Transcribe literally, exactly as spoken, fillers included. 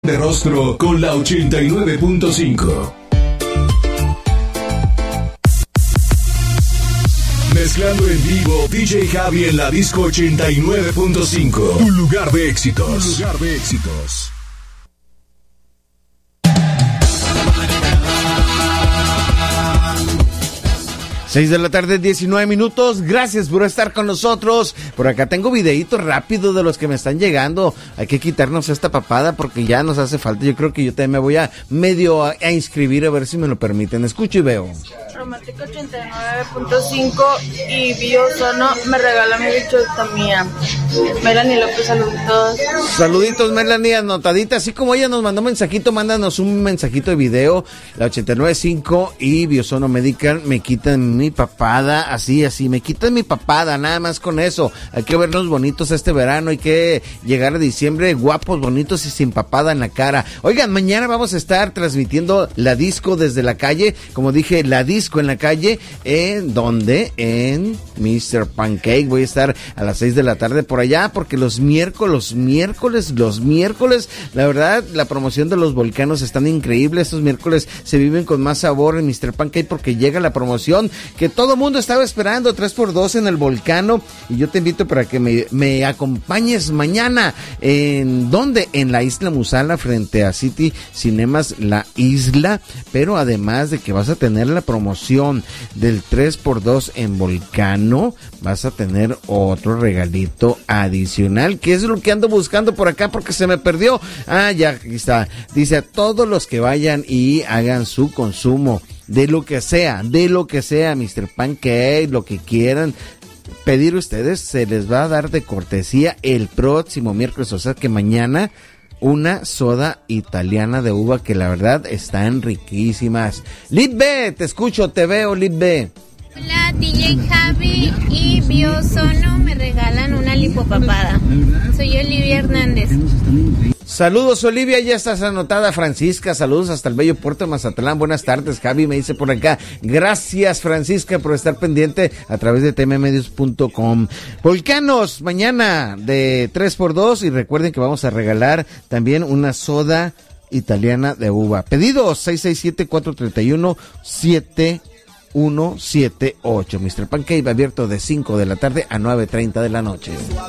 de rostro con la ochenta y nueve punto cinco. Mezclando en vivo, D J Javi en la disco ochenta y nueve punto cinco. Tu lugar de éxitos. Tu lugar de éxitos. seis de la tarde, diecinueve minutos. Gracias por estar con nosotros. Por acá tengo videitos rápidos de los que me están llegando. Hay que quitarnos esta papada porque ya nos hace falta. Yo creo que yo también me voy a medio a, a inscribir a ver si me lo permiten. Escucho y veo. Romántica ochenta y nueve punto cinco y Biosono me regala mi bichectomía. Melanie López, saluditos. Saluditos, Melanie, anotadita. Así como ella nos mandó un mensajito, mándanos un mensajito de video. La ochenta y nueve punto cinco y Biosono Medical me quitan mi papada. Así, así, me quitan mi papada. Nada más con eso. Hay que vernos bonitos este verano. Hay que llegar a diciembre guapos, bonitos y sin papada en la cara. Oigan, mañana vamos a estar transmitiendo la disco desde la calle. Como dije, la disco en la calle, ¿en dónde? En mister Pancake. Voy a estar a las seis de la tarde por allá, porque los miércoles, los miércoles, los miércoles, la verdad, la promoción de los volcanos están increíbles. Estos miércoles se viven con más sabor en mister Pancake porque llega la promoción que todo mundo estaba esperando, tres por dos en el Volcano, y yo te invito para que me, me acompañes mañana. ¿En dónde? En la Isla Musala, frente a City Cinemas La Isla, pero además de que vas a tener la promoción del tres por dos en Volcano, vas a tener otro regalito adicional, que es lo que ando buscando por acá porque se me perdió. Ah, ya, aquí está. Dice a todos los que vayan y hagan su consumo de lo que sea, de lo que sea, mister Pancake, lo que quieran pedir ustedes, se les va a dar de cortesía el próximo miércoles, o sea que mañana, una soda italiana de uva que la verdad están riquísimas. Lid B, te escucho, te veo, Lid B. Hola, D J Javi y Biosono me regalan una lipopapada. Soy Olivia Hernández. Saludos, Olivia, ya estás anotada. Francisca, saludos hasta el bello puerto de Mazatlán. Buenas tardes, Javi, me dice por acá. Gracias, Francisca, por estar pendiente a través de t m medios punto com. Volcanos, mañana de tres por dos, y recuerden que vamos a regalar también una soda italiana de uva. Pedidos seis seis siete, cuatro tres uno, siete uno siete ocho. mister Pancake abierto de cinco de la tarde a nueve treinta de la noche.